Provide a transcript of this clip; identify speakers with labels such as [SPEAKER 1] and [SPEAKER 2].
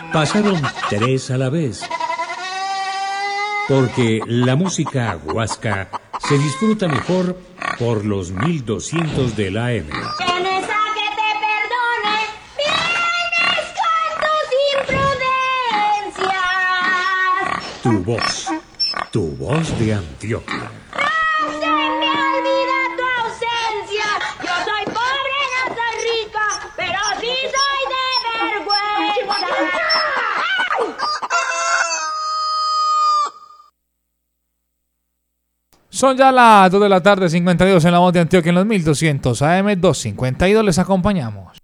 [SPEAKER 1] Pasaron 3 a la vez. Porque la música huasca se disfruta mejor por los 1200 de la AM.
[SPEAKER 2] Tienes a que te perdone, vienes con tus imprudencias.
[SPEAKER 1] Tu voz de Antioquia.
[SPEAKER 2] ¡No se me olvida tu ausencia! Yo soy pobre, no soy rica, pero sí soy de vergüenza.
[SPEAKER 3] Son ya las 2 de la tarde, 52 en la voz de Antioquia en los 1200 AM 252. Les acompañamos.